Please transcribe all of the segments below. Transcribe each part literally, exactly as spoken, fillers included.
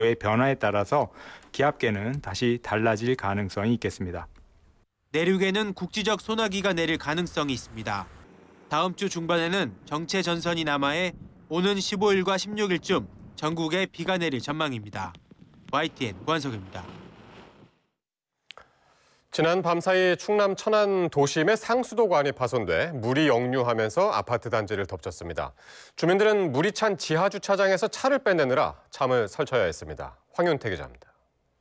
변화에 따라서 기압계는 다시 달라질 가능성이 있겠습니다. 내륙에는 국지적 소나기가 내릴 가능성이 있습니다. 다음 주 중반에는 정체 전선이 남하해 오는 십오 일과 십육 일쯤 전국에 비가 내릴 전망입니다. 와이티엔 구한석입니다. 지난 밤사이 충남 천안 도심의 상수도관이 파손돼 물이 역류하면서 아파트 단지를 덮쳤습니다. 주민들은 물이 찬 지하 주차장에서 차를 빼내느라 잠을 설쳐야 했습니다. 황윤태 기자입니다.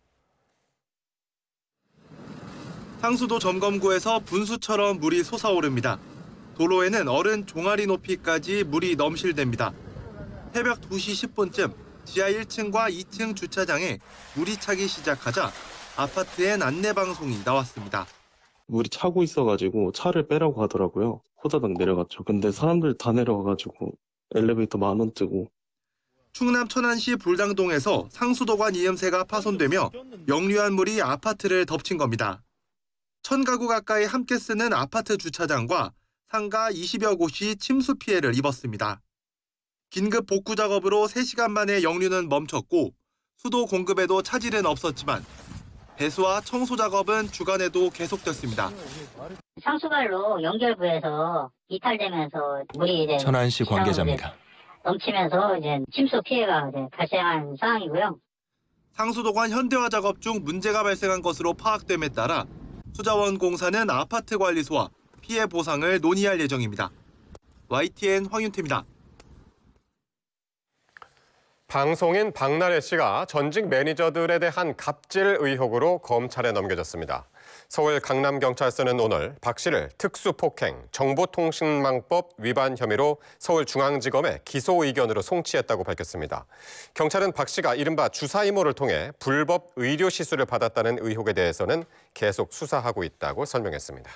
상수도 점검구에서 분수처럼 물이 솟아오릅니다. 도로에는 어른 종아리 높이까지 물이 넘실댑니다. 새벽 두 시 십 분쯤 지하 일 층과 이 층 주차장에 물이 차기 시작하자 아파트엔 안내방송이 나왔습니다. 물이 차고 있어가지고 차를 빼라고 하더라고요. 호다닥 내려갔죠. 근데 사람들 다 내려와가지고 엘리베이터 만 원 뜨고. 충남 천안시 불당동에서 상수도관 이음새가 파손되며 역류한 물이 아파트를 덮친 겁니다. 천 가구 가까이 함께 쓰는 아파트 주차장과 상가 이십여 곳이 침수 피해를 입었습니다. 긴급 복구 작업으로 세 시간 만에 역류는 멈췄고 수도 공급에도 차질은 없었지만 배수와 청소 작업은 주간에도 계속됐습니다. 상수발로 연결부에서 이탈되면서 물이 이제 천안시 관계자입니다. 넘치면서 이제 침수 피해가 이제 발생한 상황이고요. 상수도관 현대화 작업 중 문제가 발생한 것으로 파악됨에 따라 수자원공사는 아파트 관리소와 피해 보상을 논의할 예정입니다. 와이티엔 황윤태입니다. 방송인 박나래 씨가 전직 매니저들에 대한 갑질 의혹으로 검찰에 넘겨졌습니다. 서울 강남경찰서는 오늘 박 씨를 특수폭행, 정보통신망법 위반 혐의로 서울중앙지검에 기소 의견으로 송치했다고 밝혔습니다. 경찰은 박 씨가 이른바 주사 이모를 통해 불법 의료 시술을 받았다는 의혹에 대해서는 계속 수사하고 있다고 설명했습니다.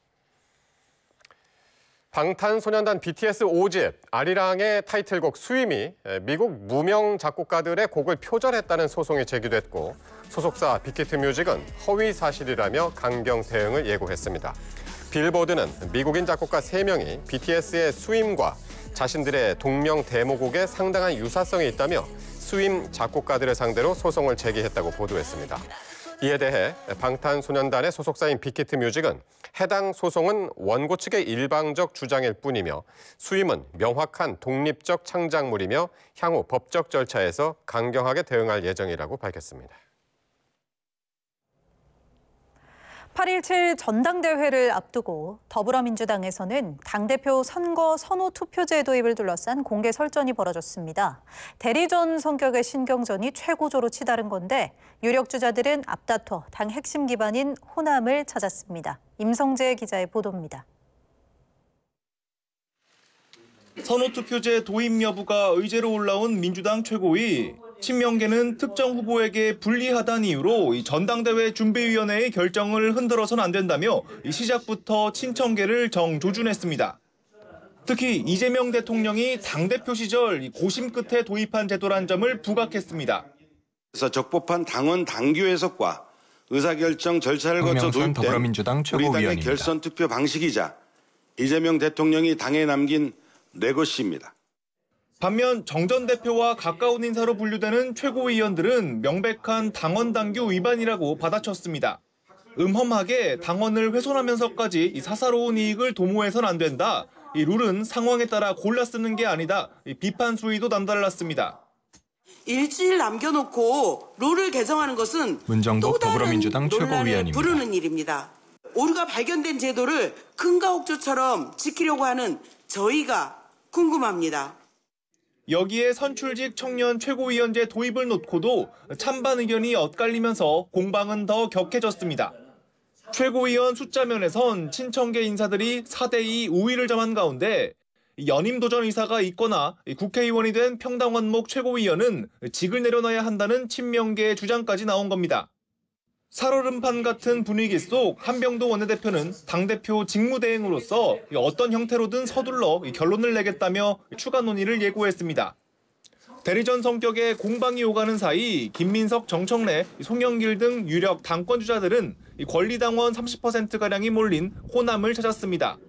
방탄소년단 비티에스 오 집 아리랑의 타이틀곡 스위미 미국 무명 작곡가들의 곡을 표절했다는 소송이 제기됐고 소속사 빅히트뮤직은 허위 사실이라며 강경 대응을 예고했습니다. 빌보드는 미국인 작곡가 세 명이 비티에스의 스윙과 자신들의 동명 데모곡에 상당한 유사성이 있다며 스윙 작곡가들을 상대로 소송을 제기했다고 보도했습니다. 이에 대해 방탄소년단의 소속사인 빅히트뮤직은 해당 소송은 원고 측의 일방적 주장일 뿐이며 수임은 명확한 독립적 창작물이며 향후 법적 절차에서 강경하게 대응할 예정이라고 밝혔습니다. 팔 일칠 전당대회를 앞두고 더불어민주당에서는 당대표 선거 선호 투표제 도입을 둘러싼 공개 설전이 벌어졌습니다. 대리전 성격의 신경전이 최고조로 치달은 건데 유력 주자들은 앞다퉈 당 핵심 기반인 호남을 찾았습니다. 임성재 기자의 보도입니다. 선호투표제 도입 여부가 의제로 올라온 민주당 최고위. 친명계는 특정 후보에게 불리하다는 이유로 이 전당대회 준비위원회의 결정을 흔들어선 안 된다며 이 시작부터 친청계를 정조준했습니다. 특히 이재명 대통령이 당대표 시절 고심 끝에 도입한 제도란 점을 부각했습니다. 그래서 적법한 당원 당규 해석과 의사결정 절차를 거쳐 도입된 더불어민주당 우리 당의 최고위원입니다. 결선 투표 방식이자 이재명 대통령이 당에 남긴 레거시입니다. 반면 정 전 대표와 가까운 인사로 분류되는 최고위원들은 명백한 당원 당규 위반이라고 받아쳤습니다. 음험하게 당원을 훼손하면서까지 사사로운 이익을 도모해선 안 된다. 이 룰은 상황에 따라 골라 쓰는 게 아니다. 비판 수위도 남달랐습니다. 일주일 남겨놓고 룰을 개정하는 것은 문정복 또 다른 더불어민주당 논란을 최고위원입니다. 부르는 일입니다. 오류가 발견된 제도를 금가옥조처럼 지키려고 하는 저희가 궁금합니다. 여기에 선출직 청년 최고위원제 도입을 놓고도 찬반 의견이 엇갈리면서 공방은 더 격해졌습니다. 최고위원 숫자 면에선 친청계 인사들이 사 대 이 우위를 점한 가운데 연임 도전 의사가 있거나 국회의원이 된 평당원목 최고위원은 직을 내려놔야 한다는 친명계의 주장까지 나온 겁니다. 살얼음판 같은 분위기 속 한병도 원내대표는 당대표 직무대행으로서 어떤 형태로든 서둘러 결론을 내겠다며 추가 논의를 예고했습니다. 대리전 성격의 공방이 오가는 사이 김민석, 정청래, 송영길 등 유력 당권 주자들은 권리당원 삼십 퍼센트가량이 몰린 호남을 찾았습니다.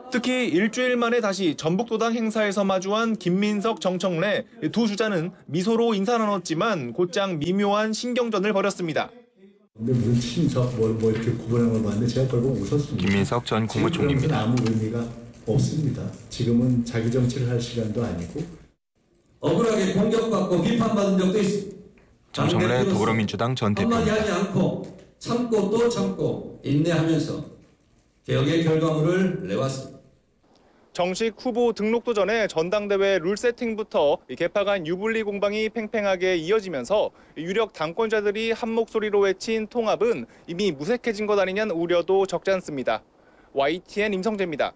특히 일주일 만에 다시 전북도당 행사에서 마주한 김민석, 정청래 두 주자는 미소로 인사 나눴지만 곧장 미묘한 신경전을 벌였습니다. 근데 무슨 친석 뭐, 뭐 이렇게 구분한 걸 봤는데 제가 결국 웃었습니다. 김민석 전 국무총리입니다. 아무 의미가 없습니다. 지금은 자기 정치를 할 시간도 아니고 억울하게 공격받고 비판받은 적도 있습니다. 정청래 더불어민주당 전 한마디 대표입니다. 하지 않고 참고 또 참고 인내하면서 개혁의 결과물을 내왔습니다. 정식 후보 등록도 전에 전당대회 룰 세팅부터 개파간 유불리 공방이 팽팽하게 이어지면서 유력 당권자들이 한 목소리로 외친 통합은 이미 무색해진 것 아니냐는 우려도 적지 않습니다. 와이티엔 임성재입니다.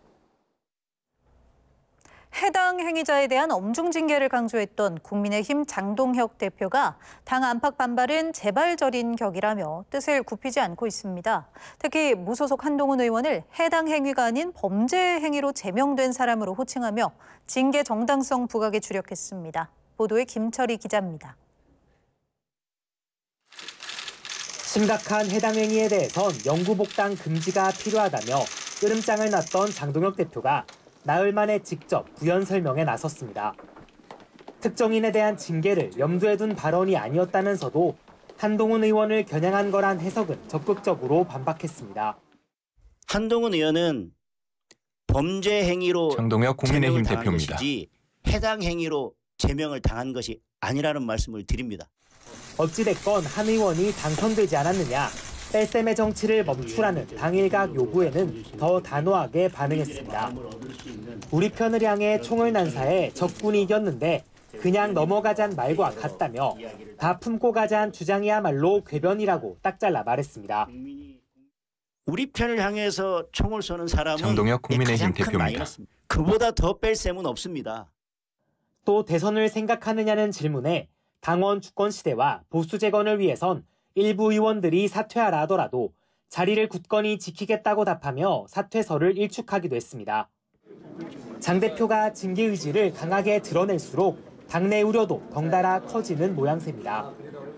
해당 행위자에 대한 엄중 징계를 강조했던 국민의힘 장동혁 대표가 당 안팎 반발은 재발절인 격이라며 뜻을 굽히지 않고 있습니다. 특히 무소속 한동훈 의원을 해당 행위가 아닌 범죄 행위로 제명된 사람으로 호칭하며 징계 정당성 부각에 주력했습니다. 보도에 김철희 기자입니다. 심각한 해당 행위에 대해선 영구복당 금지가 필요하다며 끄름장을 놨던 장동혁 대표가 나흘 만에 직접 부연 설명에 나섰습니다. 특정인에 대한 징계를 염두에 둔 발언이 아니었다면서도 한동훈 의원을 겨냥한 거란 해석은 적극적으로 반박했습니다. 한동훈 의원은 범죄 행위로 장동혁 국민의힘 대표입니다. 것이지 해당 행위로 제명을 당한 것이 아니라는 말씀을 드립니다. 어찌됐건 한 의원이 당선되지 않았느냐, 뺄셈의 정치를 멈추라는 당일각 요구에는 더 단호하게 반응했습니다. 우리 편을 향해 총을 난사해 적군이 이겼는데 그냥 넘어가잔 말과 같다며 다 품고 가잔 주장이야말로 궤변이라고 딱 잘라 말했습니다. 우리 편을 향해서 총을 쏘는 사람은 장동혁 국민의힘 가장 큰 대표입니다. 마이너스입니다. 그보다 더 뺄 셈은 없습니다. 또 대선을 생각하느냐는 질문에 당원 주권 시대와 보수 재건을 위해선 일부 의원들이 사퇴하라 하더라도 자리를 굳건히 지키겠다고 답하며 사퇴서를 일축하기도 했습니다. 장 대표가 징계 의지를 강하게 드러낼수록 당내 우려도 덩달아 커지는 모양새입니다.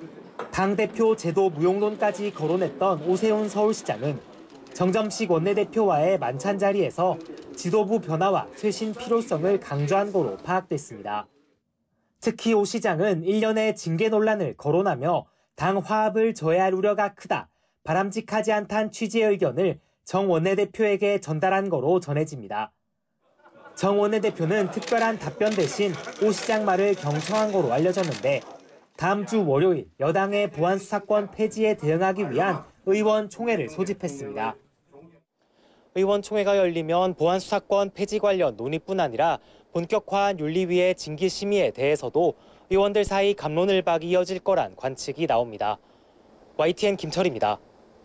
당대표 제도 무용론까지 거론했던 오세훈 서울시장은 정점식 원내대표와의 만찬 자리에서 지도부 변화와 쇄신 필요성을 강조한 거로 파악됐습니다. 특히 오 시장은 일련의 징계 논란을 거론하며 당 화합을 저해할 우려가 크다, 바람직하지 않다는 취지의 의견을 정 원내대표에게 전달한 거로 전해집니다. 정 원내대표는 특별한 답변 대신 오 시장 말을 경청한 거로 알려졌는데 다음 주 월요일 여당의 보안수사권 폐지에 대응하기 위한 의원총회를 소집했습니다. 의원총회가 열리면 보안수사권 폐지 관련 논의뿐 아니라 본격화한 윤리위의 징계심의에 대해서도 의원들 사이 갑론을박이 이어질 거란 관측이 나옵니다. 와이티엔 김철입니다.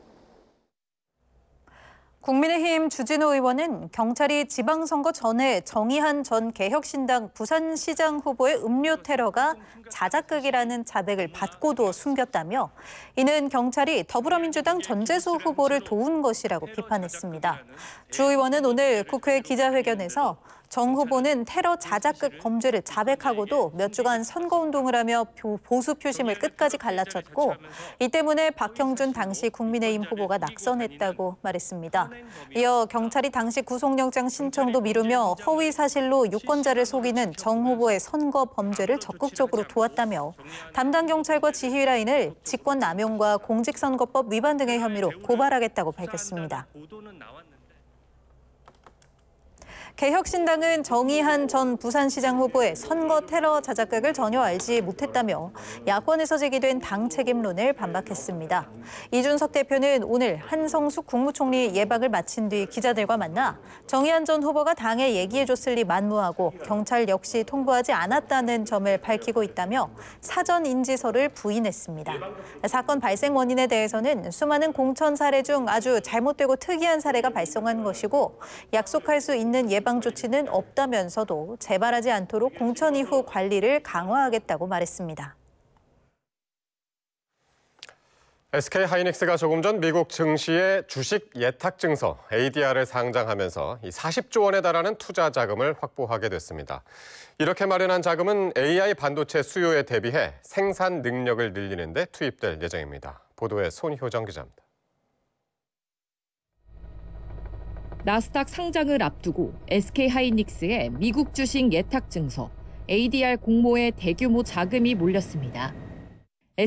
국민의힘 주진우 의원은 경찰이 지방선거 전에 정의한 전 개혁신당 부산시장 후보의 음료 테러가 자작극이라는 자백을 받고도 숨겼다며 이는 경찰이 더불어민주당 전재수 후보를 도운 것이라고 비판했습니다. 주 의원은 오늘 국회 기자회견에서 정 후보는 테러 자작극 범죄를 자백하고도 몇 주간 선거운동을 하며 보수 표심을 끝까지 갈라쳤고 이 때문에 박형준 당시 국민의힘 후보가 낙선했다고 말했습니다. 이어 경찰이 당시 구속영장 신청도 미루며 허위 사실로 유권자를 속이는 정 후보의 선거 범죄를 적극적으로 도왔다며 담당 경찰과 지휘 라인을 직권남용과 공직선거법 위반 등의 혐의로 고발하겠다고 밝혔습니다. 개혁신당은 정의한 전 부산시장 후보의 선거 테러 자작극을 전혀 알지 못했다며 야권에서 제기된 당 책임론을 반박했습니다. 이준석 대표는 오늘 한성숙 국무총리 예방을 마친 뒤 기자들과 만나 정의한 전 후보가 당에 얘기해줬을 리 만무하고 경찰 역시 통보하지 않았다는 점을 밝히고 있다며 사전 인지서를 부인했습니다. 사건 발생 원인에 대해서는 수많은 공천 사례 중 아주 잘못되고 특이한 사례가 발생한 것이고 약속할 수 있는 예방 예방 조치는 없다면서도 재발하지 않도록 공천 이후 관리를 강화하겠다고 말했습니다. 에스케이하이닉스가 조금 전 미국 증시의 주식 예탁 증서 에이디알을 상장하면서 사십조 원에 달하는 투자 자금을 확보하게 됐습니다. 이렇게 마련한 자금은 에이아이 반도체 수요에 대비해 생산 능력을 늘리는 데 투입될 예정입니다. 보도에 손효정 기자입니다. 나스닥 상장을 앞두고 에스케이하이닉스의 미국 주식 예탁 증서 에이디알 공모에 대규모 자금이 몰렸습니다.